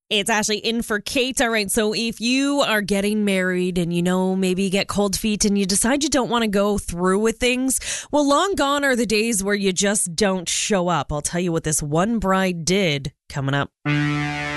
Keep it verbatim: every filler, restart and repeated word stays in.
It's Ashley in for Kate. All right, so if you are getting married and you know maybe you get cold feet and you decide you don't want to go through with things, well, long gone are the days where you just don't show up. I'll tell you what this one bride did coming up.